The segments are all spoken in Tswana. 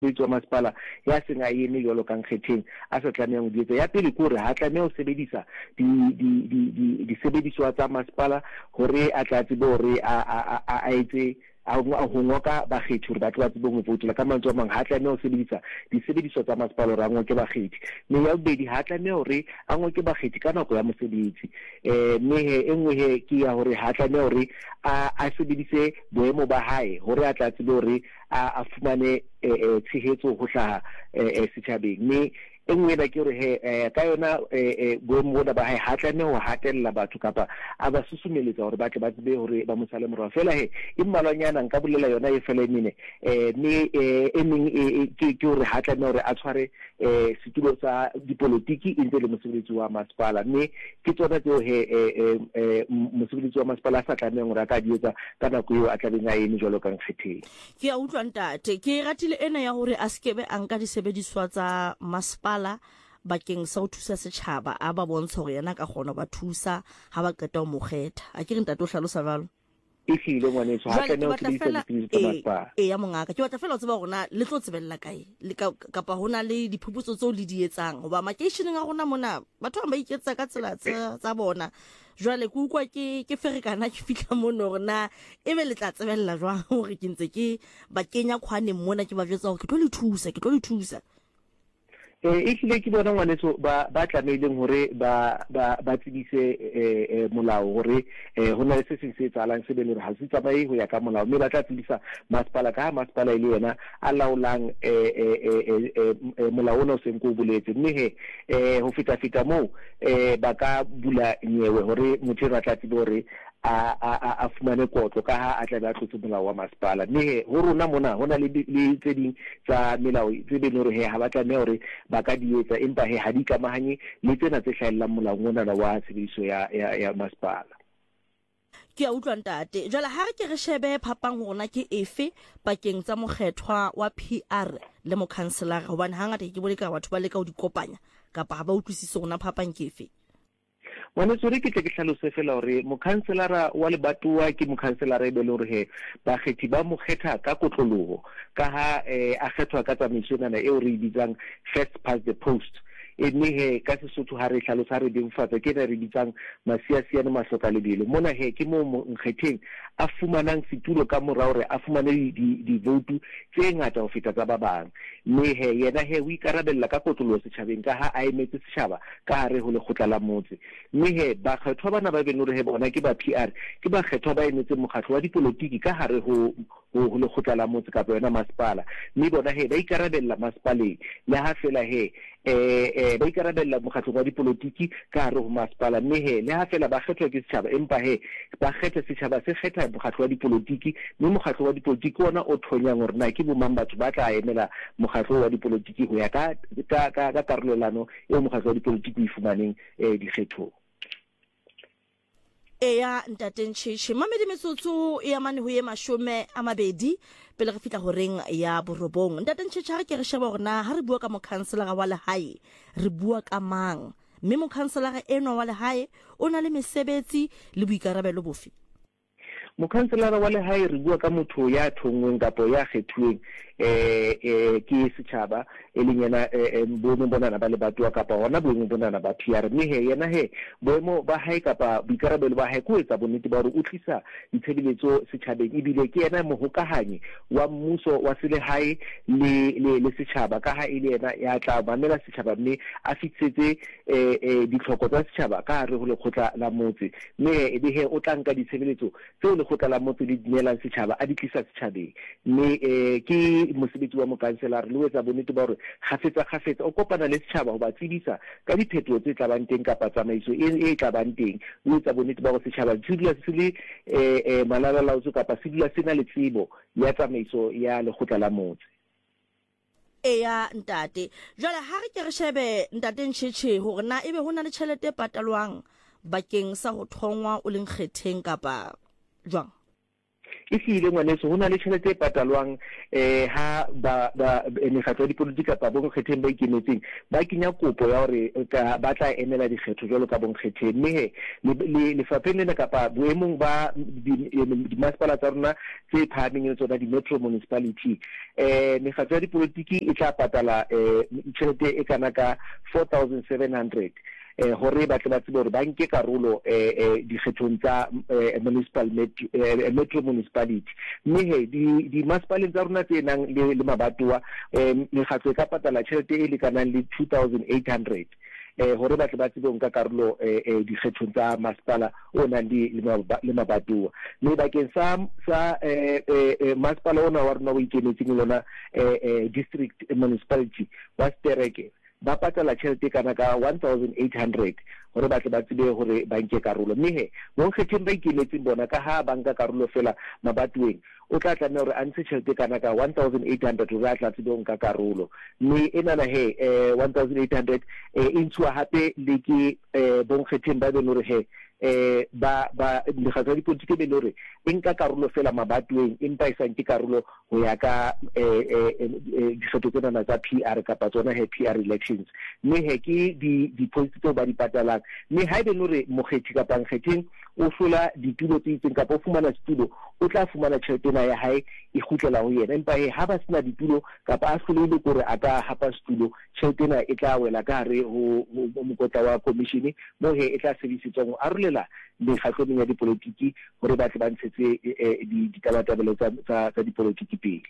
wa masepala ya seng a eme jalo ka nkgetheng a sa tlamehang di etsa ya pele ke hore ha tlameha ho sebedisa di sebediswa tsa masepala hore a tla tsebe hore a etse a ho ngoka bakgethi hore ba tla tsebe ho votela ka mantswe a mang ha tlameha ho sebedisa disebediswa tsa masepala hore a ngoke bakgethi mme ya bobedi ha tlameha hore a ngoke bakgethi ka nako ya mosebetsi mme he engwe he ke ya hore ha tlameha hore a sebedise boemo ba hae hore a tla tsebe hore a fumane tshehetso ho hlaha setjhabeng mme engwe ba ke re he ka yona boemo bona ba hae ha tlameha ho hatella batho kapa a ba susumeletsa hore ba tle ba tsebe hore ba mosale morao fela he immalwanyana nka bolela yona e fela emene mme emeng ke hore ha tlameha hore a tshware setulo sa dipolotiki ntse le mosebeletsi wa masepala mme ke tsona tseo he mosebeletsi wa masepala a sa tlameha hore a ka di etsa ka nako eo a tlabeng a eme jwalo ka nkgetheng. Ke a utlwa ntate ke ratile ena ya hore a skebe a nka disebediswa tsa masepala bakeng sa ho thusa setjhaba a ba bontsha hore yena ka kgona ba thusa ha ba qeta ho mo kgetha a ke re ntate o hlalosa jalo ifile ngwanetso ha tla no tlisa ditaba ya mongaka ke batla fela o tseba rona le tlo tsebella kae le kapa hona le diphuputso tseo le di etsang hoba makeisheneng a rona mona batho ba iketsa ka tsela tsa bona jwale ke ukwa ke ferekana ke fitla mono rona ebe le tla tsebella jwang hore ke ntse ke ba kenya khwane mona ke ba jwetsa hore ke tlo le thusa ehlile ke bona ngwanetso ba tlameileng hore ba tsebise molao hore hona le se seng se etsahalang se bele hore ha se tsamaye ho ya ka molao mme ba tla tsebisa masepala ka masepala ile yena a laolang molao ona o seng ko boletse mme he ho feta moo ba ka bula nyewe hore motho ra tla tsebe hore a fumane kotlo ka ha a tla ba tlotse molao wa masepala mme he ho rona mona hona le tse ding tsa melao tse bele hore he ha ba tlameha hore ba ka di etsa empa he ha di kamahanye le tsena tse hlahellang molaong ona wa tshebediso ya masepala. Ke a utlwa ntate jwale ha re ke re shebe phapang hona ke efe pakeng tsa mokgethwa wa PR le mokhanselara hobane hangata ke bole ka batho ba leka ho di kopanya kapa ha ba utlwisise hona phapang ke efe. Ngwanetso re ke tle ke hlalose fela hore mokhanselara wa lebatowa ke mokhanselara e bele hore he bakgethi ba mo kgetha ka kotloloho ka ha a kgethwa ka tsamaiso ena eo re bitsang first past the post mme he ka Sesotho ha re hlalosa re dimfatsa ke re bitsang masiasiane mahloka lebelo mona he ke mo nkgetheng a fumanang setulo ka mora hore a fumane di vote tse ngata ho feta tsa ba bang mme he yena he o ikarabella ka kotlolo setjhabeng ka ha a emetse setjhaba ka hare ho lekgotla la motse mme he ba kgethwa bana ba bele hore he bona ke ba PR ke ba kgethwa ba emetse mokgatlo wa dipolotiki ka hare ho lekgotla la motse kapa yona masepala mme bona he ba ikarabella masepaleng le ha fela he ba ikarabella mokgatlo wa dipolotiki ka hare ho masepala mme he le ha fela ba kgethwa ke setjhaba empa he ba kgetha setjhaba se kgetha mokgatlo wa dipolotiki mme mokgatlo wa dipolotiki ona o thonyang hore na ke bo mang batho ba tla emela mokgatlo wa dipolotiki ho ya ka karolelano eo mokgatlo wa dipolotiki o ifumaneng dikgethong. Eya ntate Ntjhetjhe mamedi metsotso e amane ho ye 20 pele re fitla ho reng ya borobong ntate Ntjhetjhe ha ke re sheba hore na ha re bua ka mokhanselara wa lehae re bua ka mang mme mokhanselara enwa wa lehae o na le mesebetsi le boikarabelo bofe. Mokhanselara wa lehae re bua ka motho ya thongweng kapa ya kgethuweng ke setjhaba e leng yena boemo bonana ba lebatowa kapa hona boemo bonana ba PR mme he yena he boemo ba hae kapa boikarabelo ba hae ko etsa bonnete ba hore o tlisa ditshebeletso setjhabeng ebile ke yena mohokahanyi wa mmuso wa selehae le setjhaba ka ha ile yena ya tla mamela setjhaba mme a fitsetse ditlhoko tsa setjhaba ka hare ho lekgotla la motse mme ebe he o tla nka ditshebeletso tseo lekgotla la motse di dinelang setjhaba a di tlisa setjhabeng mme ke mosebetsi wa mokhanselara le etsa bonnete ba hore kgafetsa o kopana le setjhaba ho ba tsebisa ka diphetoho tse tlabang teng kapa tsamaiso e tlabang teng o etsa bonnete ba hore setjhaba se dula se le malalalaotso kapa se dula se na le tsebo ya tsamaiso ya lekgotla la motse. Eya ntate jwale ha re ke re shebe ntate Ntjhetjhe hore na ebe hona le tjhelete e patalwang bakeng sa ho thongwa o leng kgetheng kapa jwang. hlile ngwaneso ho na le tjhelete e patalwang ha ba mekgatlo ya dipolotiki kapa bonkgetheng ba ikemetseng ba kenya kopo ya hore ba tla emela dikgetho jwalo ka bonkgetheng, mme he lefapheng lena kapa boemong ba dimasepala tsa rona tse phahameng le tsona di-metro municipality mekgatlo ya dipolotiki e tla patala tjhelete e kana ka 4,700 hore ba tle ba tsebe hore ba nke karolo dikgethong tsa metro municipality, mme he dimasepaleng tsa rona tse nang le mabatowa mekgatlo e ka patala tjhelete e lekanang le 2,800 hore ba tle ba tsebe nka karolo dikgethong tsa masepala o nang le mabatowa. Mme bakeng sa masepala ona wa rona o ikemetseng lona district municipality wa Stereke ba patala tjhelete kana ka 1,800 hore ba tle ba tsebe hore ba nke karolo, mme he bonkgetheng ba ikemetseng bona ka ha ba nka karolo fela mabatuweng o tla tlameha hore a ntshe tjhelete kana ka 1,800 hore a tla tsebe nka karolo, mme enana he 1,800 e ntshuwa hape le ke bonkgetheng ba be lore he ba mekgatlo ya dipolotiki be lore e nka karolo fela mabatuweng empa e sa nke karolo ho ya ka dikgetho tsena tsa PR kapa tsona he PR elections, mme he ke di-post tseo ba di patalang. Mme ha ebe lore mokgethi kapa nkgetheng o hlola ditulo tse itseng kapa o fumana setulo o tla fumana tjhelete ena ya hae e kgutlela ho yena, empa ha ba sena ditulo kapa a hlolehile kore a ka hapa setulo tjhelete ena e tla wela ka hare ho mokotla wa commission mo he e tla sebedisetswa ho arolela mekgatlong ya dipolotiki hore ba tle ba ntshetse ditabatabelo tsa dipolotiki pele.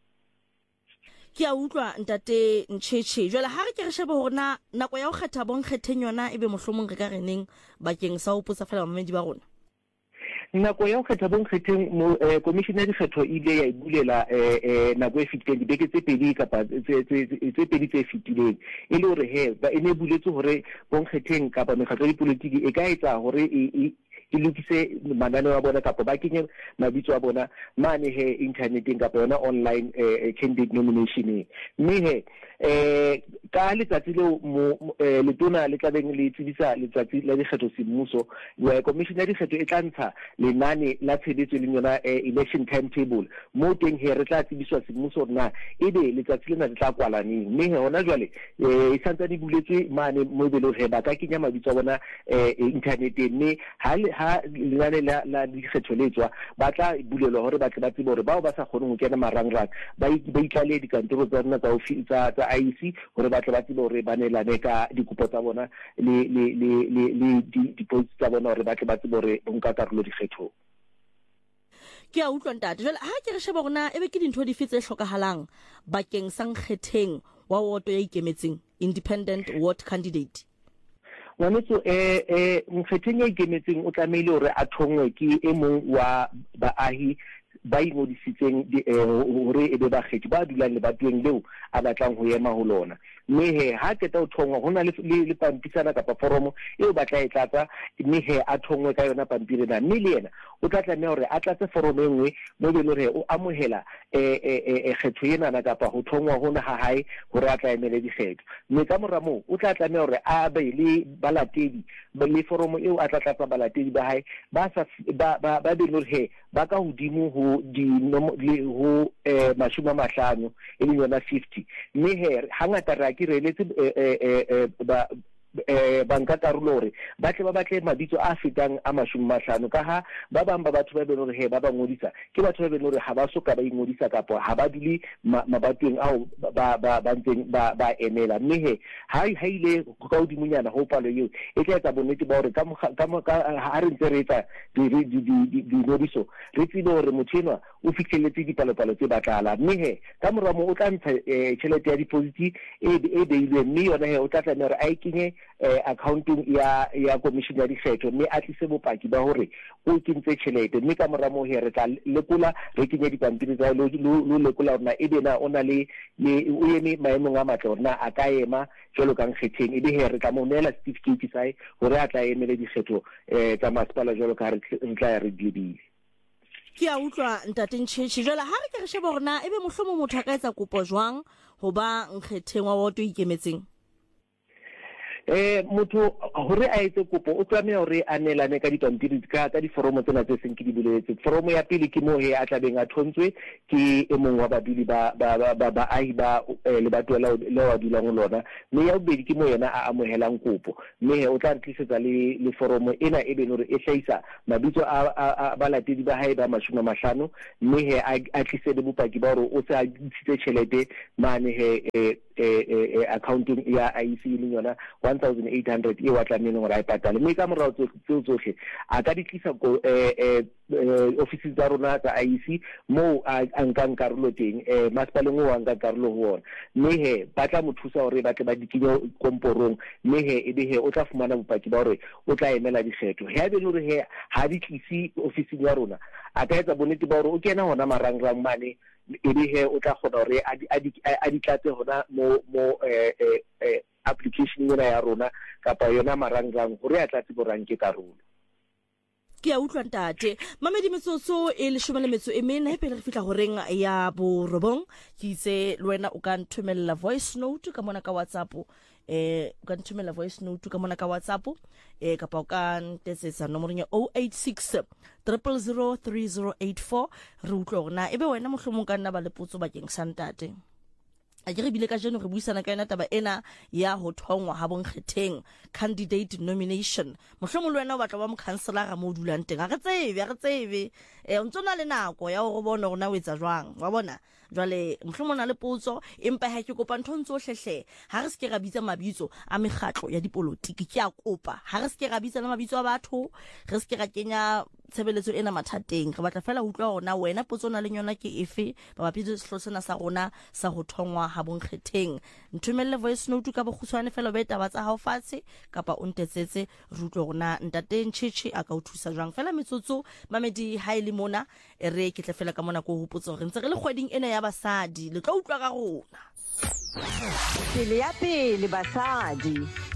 Ke a utlwa ntate Ntjhetjhe, jwale ha re ke re shebe hore nako ya ho kgetha bonkgetheng yona ebe mohlomong re ka reneng bakeng sa ho potsa fela mamedi ba rona. Nako ya ho kgetha bonkgetheng commission ya dikgetho ile ya ibulela nako e fetileng dibeke tse pedi kapa tse pedi tse fetileng e le hore he ba ene buletse hore bonkgetheng kapa mekgatlo ya dipolotiki e ka etsa hore e lokise mananeo a bona kapa ba kenye mabitso a bona mane he interneteng kapa yona online candidate nomination, mme he ka letsatsi leo letona le tlabeng le tsebisa letsatsi la dikgetho semmuso commission ya dikgetho e tla ntsha lenane la tshebetso le yona election timetable mo teng he re tla tsebiswa semmuso na ebe letsatsi lena le tla kwalaneng, mme he hona jwale e santse di buletswe mane mo belo he ba ka kenya mabitso a bona interneteng, mme ha lenane la dikgetho le tswa ba tla bulelwa hore ba tle ba tsebe hore bao ba sa kgoneng ho kena marangrang ba itlale dikantoro tsa rona tsa IEC hore ba tle ba tsebe hore ba nelane ka dikopo tsa bona le di-post tsa bona hore ba tle ba tsebe hore ba nka karolo dikgethong. Ke a utlwa ntate, jwale ha ke re sheba rona ebe ke dintho dife tse hlokahalang bakeng sa nkgetheng wa woto ya ikemetseng independent ward candidate? Ngwaneso nkgetheng ya ikemetseng o tlamehile hore a thongwe ke e mong wa baahi ba ingodisitseng hore ebe bakgethi ba dulang lebatoweng leo a batlang ho ema ho lona, mme he ha keta ho thongwa hona le pampisana kapa foromo eo ba tla e tlatsa, mme he a thongwe ka yona pampiri ena, mme le yena o tla tlameha hore a tlatse foromo enngwe mo be lore o amohela kgetho enana kapa ho thongwa hona ha hae hore a tla emele dikgetho, mme ka mora moo o tla tlameha hore a be le balatedi le foromo eo a tla tlatsa balatedi ba hae ba be lore he ba ka hodimo ho mashome a mahlano e leng yona 50, mme he hangata re a ke re eletse banka karolo hore ba tle ba batle mabitso a fetang a 50 ka ha ba bang ba batho ba be lore he ba ba ngodisa ke batho ba be lore ha ba soka ba ingodisa kapa ha ba dule mabatong ao ba ntseng ba emela, mme he ha ile ka hodimonyana ho palo eo e tla etsa bonnete ba hore ka ha re ntse re etsa di-ngodiso re tsebe hore motho enwa o fihlelletse dipalopalo tse batlahala, mme he ka mora moo o tla ntsha tjhelete ya deposit e beilweng, mme yona he o tla tlameha hore a e kenye accounting ya commission ya dikgetho, mme a tlise bopaki ba hore o kentse tjhelete, mme ka mora moo he re tla lekola re kenye dipampiri tsa lo lekola hore na ebe na ona le o eme maemong a matle hore na a ka ema jwalo ka nkgetheng, ebe he re tla mo nela certificate sa hae hore a tla emele dikgetho tsa masepala jwalo ka re ntla ya re diedile. Ke a utlwa ntate Ntjhetjhe, jwale ha re ke re sheba hore na ebe mohlomong motho a ka etsa kopo jwang ho ba nkgetheng wa woto ikemetseng? motho hore a etse kopo o tlameha hore a nelane ka dipampiri ka diforomo tsena tse seng ke di boletse. Foromo ya pele ke mo he a tlabeng a thontswe ke e mong wa badudi ba ahi ba lebatowa le wa dulang lona, mme ya bobedi ke mo yena a amohelang kopo, mme he o tla re tlisetsa le foromo ena e beng hore e hlahisa mabitso a balatedi ba hae ba 50, mme he a tlise le bopaki ba hore o se a ntshitse tjhelete mane he accounting ya IEC le yona 1800 e wa tlamehile gore a patale, mme ka morao tseo tsohle a ka di tlisa offices tsa rona tsa IEC mo a nkang karolo teng masepaleng o a nkang karolo ho ona, mme he ba tla mo thusa hore ba tle ba dikenye komporong, mme he ebe he o tla fumana bopaki ba hore o tla emela dikgetho. He a be le hore he ha di tlisi office ya rona a ka etsa bonnete ba hore o kena hona marangrang mane, ebe he o tla kgona hore a di tlatse hona mo application ena ya rona kapa yona marangrang hore a tlatse boranke karolo. Ke a utlwa ntate mamedi metsotso e 14 pele re fitla horeng ya borobong ke itse le wena o ka nthumella voice note ka mona ka WhatsApp o ka nthumella voice note ka mona ka WhatsApp kapa o ka ntetsetsa nomorong ya 086 000 3084 re utlwa rona ebe wena mohlomong ka nna ba le potso bakeng sa ntate a ke re bile ka jeno re buisana ka ena taba ena ya ho thongwa ha bonkgetheng candidate nomination. Mohlomong le wena o batla ba mokhanselara mo dulang teng a re tsebe o ntsona le nako ya ho bona rona o etsa jwang wa bona jwale mohlomong na le potso empa ha ke kopa ntho ntso hlehle ha re se ke ra bitsa mabitso a mekgatlo ya dipolitiki ke a kopa ha re se ke ra bitsa na mabitso a batho re se ke ra kenya tshebeletso ena mathateng re batla fela utlwa rona wena potso na le yona ke efe ba bapitse sehlosena sa rona sa ho thongwa ha bonkgetheng. Nthumelle voice note ka bokgutshwane fela ba taba tsa hao fatshe kapa o ntetsetse re utlwa rona ntate Ntshitshi a ka o thusa jwang fela metsotso mamedi ha ile mona re ke tla fela ka mona go hopotsa re ntse re le kgweding ena ya basadi le tla utlwa ka rona pele ya pele basadi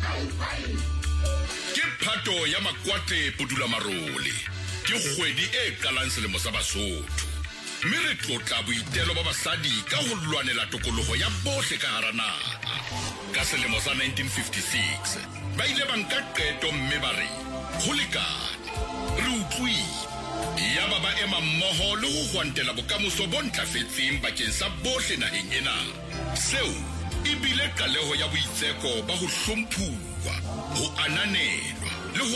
ke phato ya makwatle podula marole ke kgwedi e qalang selemo sa Basotho mme re tlotla boitelo ba basadi ka ho lwanela tokoloho ya bohle ka hara naha. Ka selemo sa 1956 ba ile ba nka qeto mme ba re ho lekane re utlwile ya ba ema mmoho le ho hwantela bokamoso bo ntlafetseng bakeng sa bohle naheng ena. Seo e bile qaleho ya boitseko ba ho hlomphuwa ho ananelwa